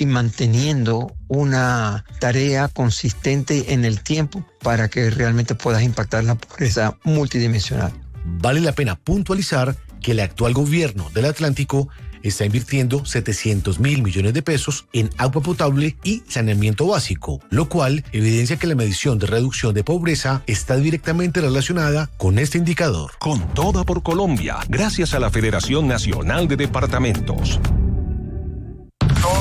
y manteniendo una tarea consistente en el tiempo para que realmente puedas impactar la pobreza multidimensional. Vale la pena puntualizar que el actual gobierno del Atlántico está invirtiendo 700.000 millones de pesos en agua potable y saneamiento básico, lo cual evidencia que la medición de reducción de pobreza está directamente relacionada con este indicador. Con toda por Colombia, gracias a la Federación Nacional de Departamentos.